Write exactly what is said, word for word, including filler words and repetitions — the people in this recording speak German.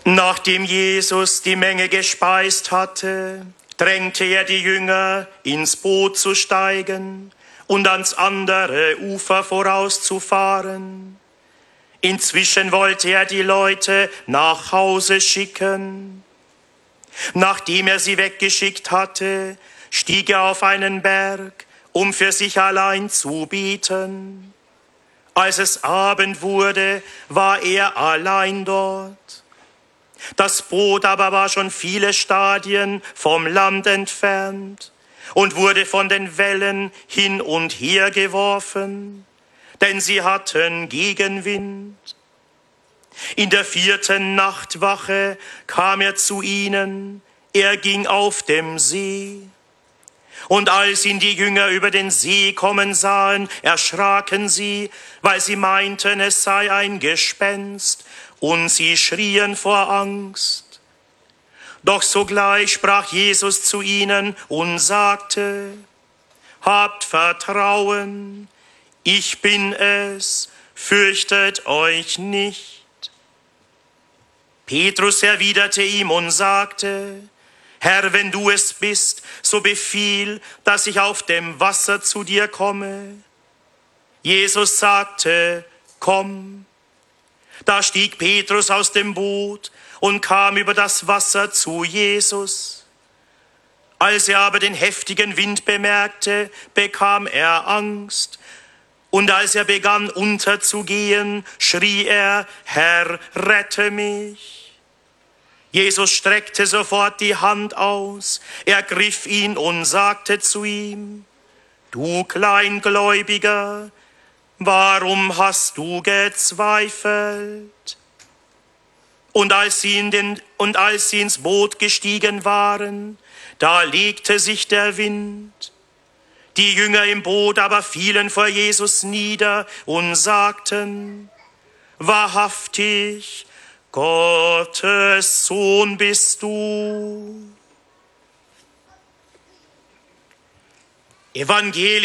Nachdem Jesus die Menge gespeist hatte, drängte er die Jünger, ins Boot zu steigen und ans andere Ufer vorauszufahren. Inzwischen wollte er die Leute nach Hause schicken. Nachdem er sie weggeschickt hatte, stieg er auf einen Berg, um für sich allein zu beten. Als es Abend wurde, war er allein dort. Das Boot aber war schon viele Stadien vom Land entfernt und wurde von den Wellen hin und her geworfen, denn sie hatten Gegenwind. In der vierten Nachtwache kam er zu ihnen, er ging auf dem See. Und als ihn die Jünger über den See kommen sahen, erschraken sie, weil sie meinten, es sei ein Gespenst, und sie schrien vor Angst. Doch sogleich sprach Jesus zu ihnen und sagte: Habt Vertrauen, ich bin es, fürchtet euch nicht. Petrus erwiderte ihm und sagte: Herr, wenn du es bist, so befiehl, dass ich auf dem Wasser zu dir komme. Jesus sagte: Komm. Da stieg Petrus aus dem Boot und kam über das Wasser zu Jesus. Als er aber den heftigen Wind bemerkte, bekam er Angst. Und als er begann unterzugehen, schrie er: Herr, rette mich. Jesus streckte sofort die Hand aus, ergriff ihn und sagte zu ihm: Du Kleingläubiger, warum hast du gezweifelt? Und als sie in den, und als sie ins Boot gestiegen waren, da legte sich der Wind. Die Jünger im Boot aber fielen vor Jesus nieder und sagten: Wahrhaftig, Gottes Sohn bist du. Evangelium